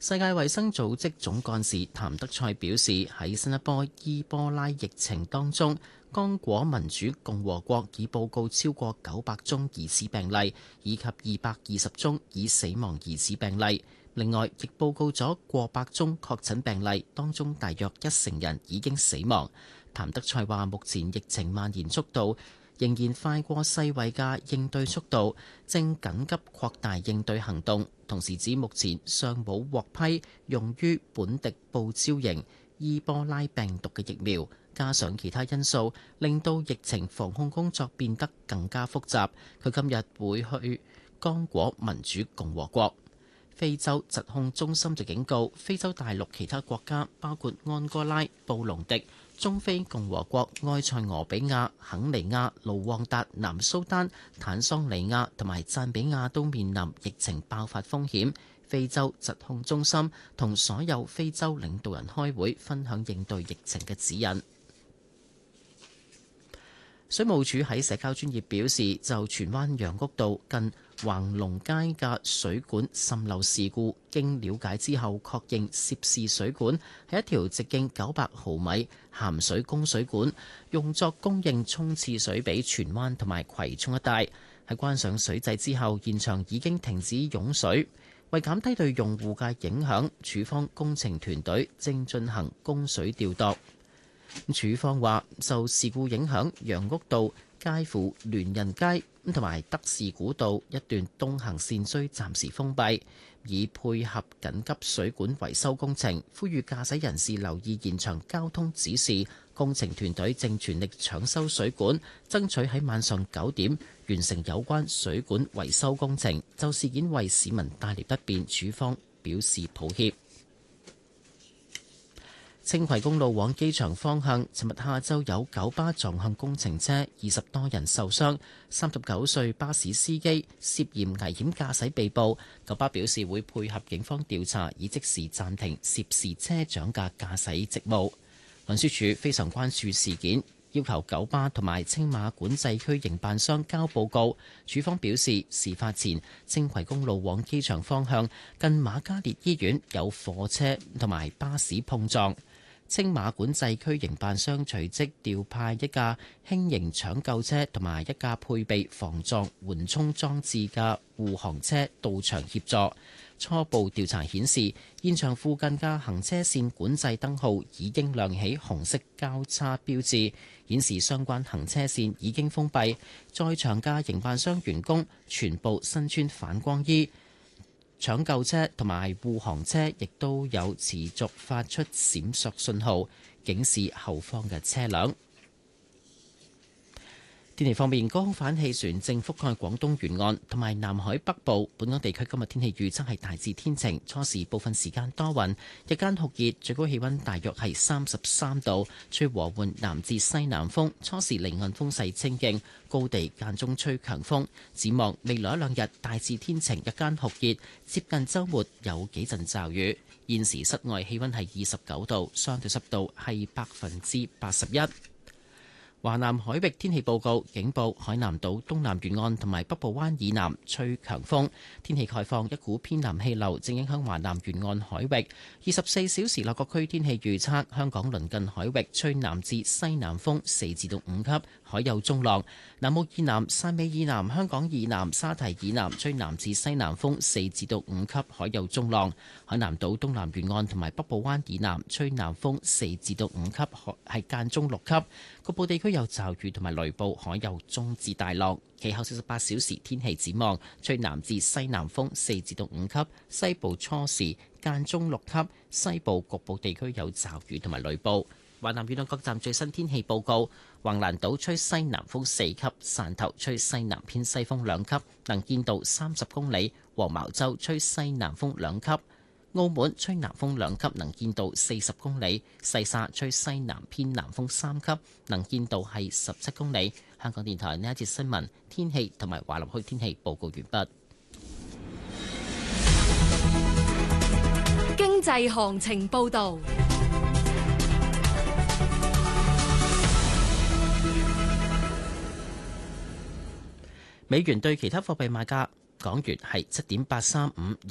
世界衛生組織總幹事譚德塞表示，喺新一波伊波拉疫情當中，剛果民主共和國已報告超過900宗疑似病例，以及220宗已死亡疑似病例。另外，亦報告咗過百宗確診病例，當中大約10%人已經死亡。譚德塞話：目前疫情蔓延速度仍然快過世衛嘅應對速度，正緊急擴大應對行動。同時指目前尚冇獲批用於本地報招型伊波拉病毒嘅疫苗，加上其他因素，令到疫情防控工作變得更加複雜。佢今日會去剛果民主共和國。非洲疾控中心就警告，非洲大陸其他國家包括安哥拉、布隆迪、中非共和國、埃塞俄比亞、肯尼亞、盧旺達、南蘇丹、坦桑尼亞同埋贊比亞都面臨疫情爆發風險。非洲疾控中心同所有非洲領導人開會，分享應對疫情嘅指引。水務署喺社交專頁表示，就荃灣楊屋道近橫龍街嘅水管滲漏事故，經了解之後確認涉事水管係一條直徑900毫米鹹水供水管，用作供應沖廁水俾荃灣同埋葵涌一帶。喺關上水掣之後，現場已經停止湧水。為減低對用戶嘅影響，署方工程團隊正進行供水調度。署方話，受事故影響，楊屋道介乎聯仁街同埋德士古道一段東行線需暫時封閉，以配合緊急水管維修工程。呼籲駕駛人士留意現場交通指示。工程團隊正全力搶修水管，爭取喺晚上9點完成有關水管維修工程。就事件為市民帶嚟不便，署方表示抱歉。青葵公路往機場方向，尋日下晝有九巴撞向工程車，20多人受傷。39歲巴士司機涉嫌危險駕駛被捕。九巴表示會配合警方調查，以即時暫停涉事車長嘅駕駛職務。運輸署非常關注事件，要求九巴同埋青馬管制區營辦商交報告。署方表示，事發前青葵公路往機場方向近瑪嘉烈醫院有貨車同埋巴士碰撞。青馬管制區營辦商隨即調派一架輕型搶救車同埋一架配備防撞緩衝裝置嘅護航車到場協助。初步調查顯示，現場附近嘅行車線管制燈號已經亮起紅色交叉標誌，顯示相關行車線已經封閉。在場嘅營辦商員工全部身穿反光衣。搶救車同埋護航車亦都有持續發出閃爍信號，警示後方嘅車輛。天氣方面，高空反氣旋正覆蓋廣東沿岸同埋南海北部。本港地區今日天氣預測係大致天晴，初時部分時間多雲，日間酷熱，最高氣溫大約係33度，吹和緩南至西南風，初時離岸風勢清勁，高地間中吹強風。展望未來一兩日大致天晴，日間酷熱，接近週末有幾陣驟雨。現時室外氣溫係29度，相對濕度係81%。華南海域天氣報告警報：海南島東南沿岸同埋北部灣以南吹強風，天氣概況，一股偏南氣流正影響華南沿岸海域。24小時內各區天氣預測：香港鄰近海域吹南至西南風4至5級，海有中浪；南澳以南、汕尾以南、香港以南、沙堤以南吹南至西南風4至5級，海有中浪。海南島東南沿岸同埋北部灣以南吹南風4至5級，係間中6級。局部地區有驟雨同埋雷暴，海有中至大浪。其後48小時天氣展望，吹南至西南風4至5級，西部初時間中6級，西部局部地區有驟雨同埋雷暴。華南沿岸各站最新天氣報告：橫瀾島吹西南風4級，汕頭吹西南偏西風2級，能見度30公里；黃茅洲吹西南風2級。澳門吹南風2級，能見度40公里；西沙吹西南偏南風3級，能見度係17公里。香港電台呢一節新聞天氣同埋華南區天氣報告完畢。 經濟行情報導， 美元對其他貨幣賣價：港元係7.835。